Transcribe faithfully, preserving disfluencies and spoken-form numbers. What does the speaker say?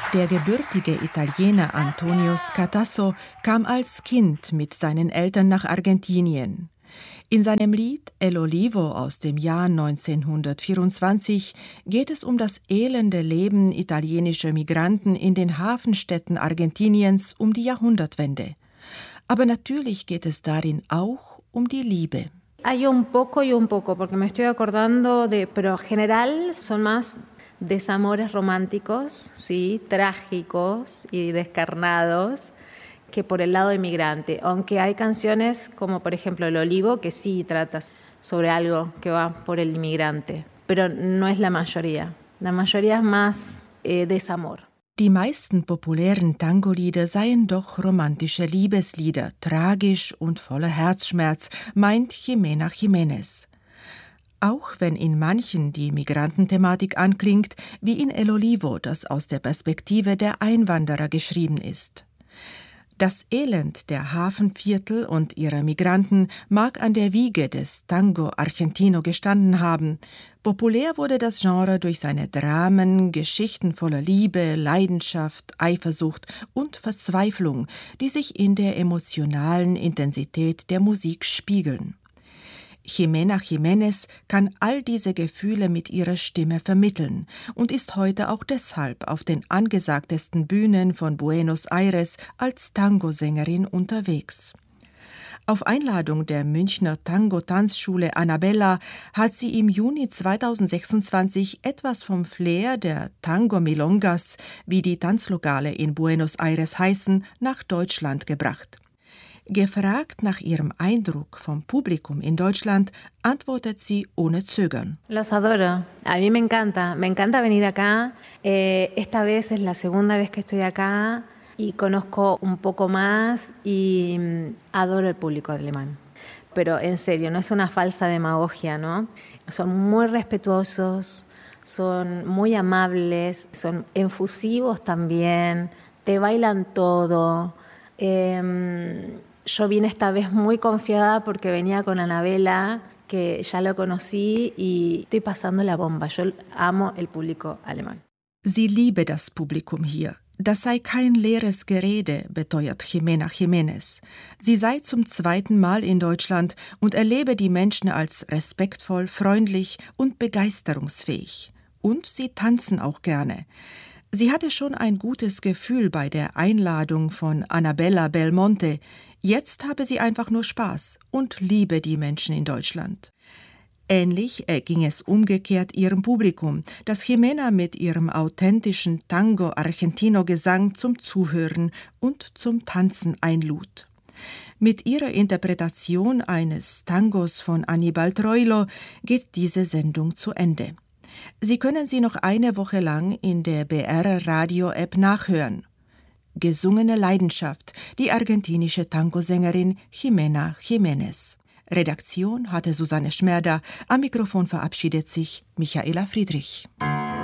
Der gebürtige Italiener Antonio Scatasso kam als Kind mit seinen Eltern nach Argentinien. In seinem Lied El Olivo aus dem Jahr neunzehnhundertvierundzwanzig geht es um das elende Leben italienischer Migranten in den Hafenstädten Argentiniens um die Jahrhundertwende. Aber natürlich geht es darin auch um die Liebe. Hay un poco y un poco, porque me estoy acordando de, pero en general son más desamores románticos, sí, trágicos y descarnados, que por el lado inmigrante. Aunque hay canciones como por ejemplo El Olivo, que sí trata sobre algo que va por el inmigrante, pero no es la mayoría. La mayoría es más eh, desamor. Die meisten populären Tangolieder seien doch romantische Liebeslieder, tragisch und voller Herzschmerz, meint Jimena Jiménez. Auch wenn in manchen die Migrantenthematik anklingt, wie in El Olivo, das aus der Perspektive der Einwanderer geschrieben ist. Das Elend der Hafenviertel und ihrer Migranten mag an der Wiege des Tango Argentino gestanden haben. Populär wurde das Genre durch seine Dramen, Geschichten voller Liebe, Leidenschaft, Eifersucht und Verzweiflung, die sich in der emotionalen Intensität der Musik spiegeln. Jimena Jiménez kann all diese Gefühle mit ihrer Stimme vermitteln und ist heute auch deshalb auf den angesagtesten Bühnen von Buenos Aires als Tangosängerin unterwegs. Auf Einladung der Münchner Tango-Tanzschule Annabella hat sie im Juni zweitausendsechsundzwanzig etwas vom Flair der Tango-Milongas, wie die Tanzlokale in Buenos Aires heißen, nach Deutschland gebracht. Gefragt nach ihrem Eindruck vom Publikum in Deutschland, antwortet sie ohne Zögern. Los adoro. A mí me encanta. Me encanta venir acá. Eh, esta vez es la segunda vez que estoy acá y conozco un poco más y mm, adoro el público alemán. Pero en serio, no es una falsa demagogia, ¿no? Son muy respetuosos, son muy amables, son efusivos también, te bailan todo. Eh, Yo vine esta vez muy confiada porque venía con Annabella, que ya lo conocí y estoy pasando la bomba. Yo amo el público alemán. Sie liebe das Publikum hier. Das sei kein leeres Gerede, beteuert Jimena Jiménez. Sie sei zum zweiten Mal in Deutschland und erlebe die Menschen als respektvoll, freundlich und begeisterungsfähig. Und sie tanzen auch gerne. Sie hatte schon ein gutes Gefühl bei der Einladung von Annabella Belmonte. Jetzt habe sie einfach nur Spaß und liebe die Menschen in Deutschland. Ähnlich erging es umgekehrt ihrem Publikum, das Jimena mit ihrem authentischen Tango-Argentino-Gesang zum Zuhören und zum Tanzen einlud. Mit ihrer Interpretation eines Tangos von Aníbal Troilo geht diese Sendung zu Ende. Sie können sie noch eine Woche lang in der B R-Radio-App nachhören. Gesungene Leidenschaft, die argentinische Tangosängerin Jimena Jiménez. Redaktion hatte Susanne Schmerda, am Mikrofon verabschiedet sich Michaela Friedrich.